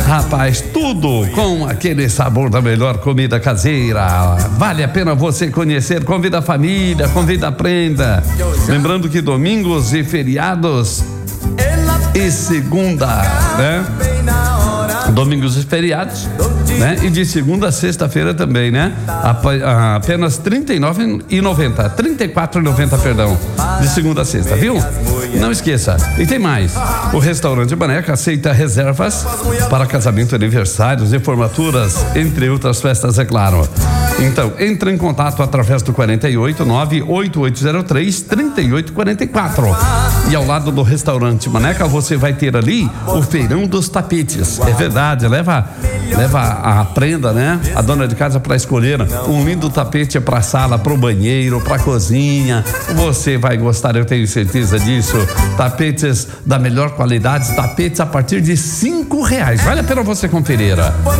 Rapaz, tudo com aquele sabor da melhor comida caseira. Vale a pena você conhecer. Convida a família, convida a prenda. Lembrando que domingos e feriados e segunda, né? Domingos e feriados, né? E de segunda a sexta-feira também, né? Apenas R$39,90, R$34,90, perdão, de segunda a sexta, viu? Não esqueça. E tem mais. O restaurante Maneca aceita reservas para casamento, aniversários e formaturas, entre outras festas, é claro. Então, entre em contato através do 489-8803-3844. E ao lado do restaurante Maneca, você vai ter ali o feirão dos tapetes. É verdade, leva a prenda, né? A dona de casa para escolher um lindo tapete para sala, para o banheiro, para a cozinha. Você vai gostar, eu tenho certeza disso. Tapetes da melhor qualidade, tapetes a partir de R$5. Vale a pena você conferir.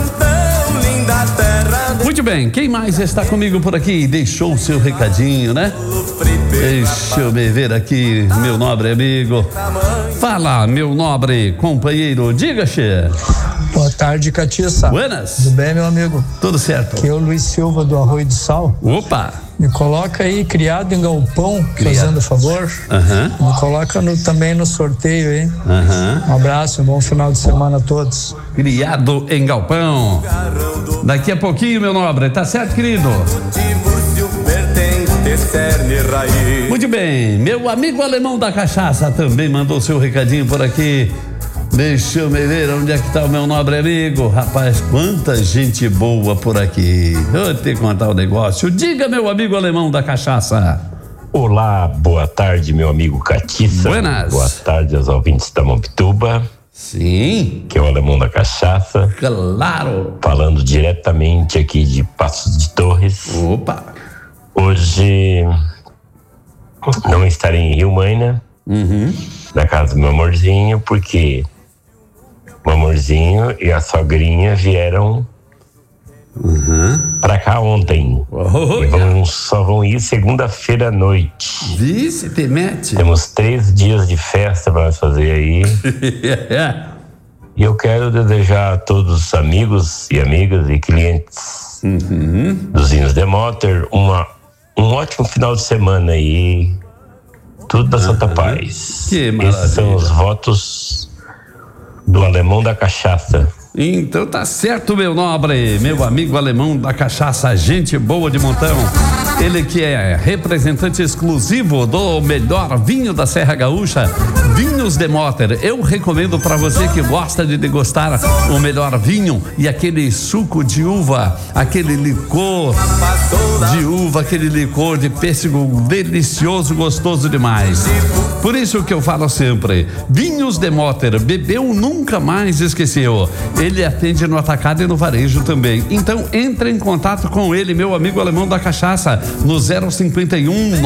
Muito bem, quem mais está comigo por aqui? Deixou o seu recadinho, né? Deixa eu me ver aqui, meu nobre amigo. Fala, meu nobre companheiro, diga, che. Boa tarde, Catiça. Buenas. Tudo bem, meu amigo? Tudo certo. Aqui é o Luiz Silva do Arroio do Sal. Opa. Me coloca aí, criado em galpão, fazendo favor. Me coloca também no sorteio aí. Um abraço, um bom final de semana a todos. Criado em galpão. Daqui a pouquinho, meu nobre, tá certo, querido? Muito bem, meu amigo alemão da cachaça também mandou seu recadinho por aqui. Deixa eu me ver onde é que tá o meu nobre amigo. Rapaz, quanta gente boa por aqui. Eu vou te contar o negócio. Diga, meu amigo alemão da cachaça. Olá, boa tarde, meu amigo Catiça. Buenas. Boa tarde aos ouvintes da Mampituba. Sim. Que é o alemão da cachaça. Claro. Falando diretamente aqui de Passos de Torres. Opa. Hoje não estarei em Rio Maina, na casa do meu amorzinho, porque o amorzinho e a sogrinha vieram pra cá ontem. E só vão ir segunda-feira à noite. Vice, te mete. Temos 3 dias de festa para fazer aí. E eu quero desejar a todos os amigos e amigas e clientes dos Vinhos Demoter um ótimo final de semana aí. Tudo da Santa Paz. Que maravilha. Esses são os votos do alemão da cachaça. Então tá certo, meu nobre, meu amigo alemão da cachaça, gente boa de montão. Ele que é representante exclusivo do melhor vinho da Serra Gaúcha, Vinhos Demoter. Eu recomendo para você que gosta de degustar o melhor vinho e aquele suco de uva, aquele licor de uva, aquele licor de pêssego delicioso, gostoso demais. Por isso que eu falo sempre, Vinhos Demoter, bebeu nunca mais esqueceu. Ele atende no atacado e no varejo também. Então entre em contato com ele, meu amigo alemão da cachaça, no 051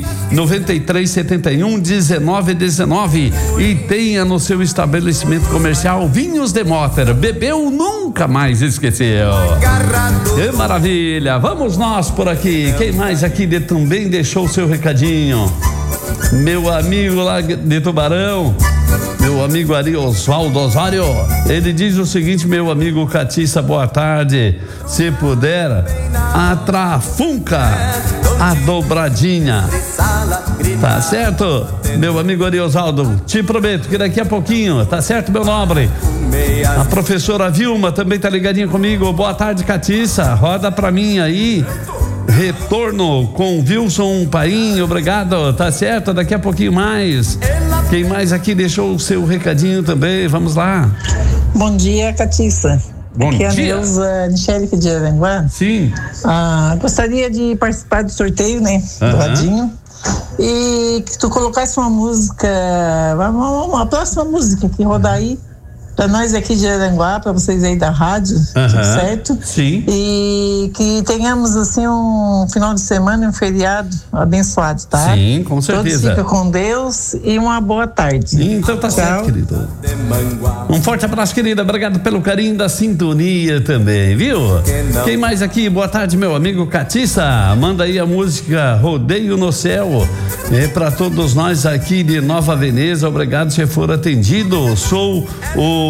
993 71 1919 e tenha no seu estabelecimento comercial Vinhos Demoter. Bebeu nunca mais esqueceu. Que maravilha! Vamos nós por aqui. Quem mais aqui também deixou o seu recadinho? Meu amigo lá de Tubarão, meu amigo Ari Osvaldo Osório, ele diz o seguinte: meu amigo Catiça, boa tarde. Se puder, a trafunca, a dobradinha. Tá certo? Meu amigo Ari Osvaldo, te prometo que daqui a pouquinho, tá certo, meu nobre? A professora Vilma também tá ligadinha comigo. Boa tarde, Catiça. Roda pra mim aí. Retorno com Wilson Paim, obrigado, tá certo, daqui a pouquinho mais. Quem mais aqui deixou o seu recadinho também, vamos lá. Bom dia, Catiça. Bom aqui dia. Aqui é a Neuza Angélica de Aranguá. Sim. Gostaria de participar do sorteio, né, do radinho. E que tu colocasse uma música, uma próxima música que rodar aí. Para nós aqui de Aranguá, para vocês aí da rádio, tudo certo? Sim. E que tenhamos assim um final de semana, um feriado abençoado, tá? Sim, com certeza. Todos ficam com Deus e uma boa tarde. Então tá certo, querido. Um forte abraço, querida. Obrigado pelo carinho da sintonia também, viu? Quem mais aqui? Boa tarde, meu amigo Catiça. Manda aí a música Rodeio no Céu. Para todos nós aqui de Nova Veneza. Obrigado se for atendido. Sou o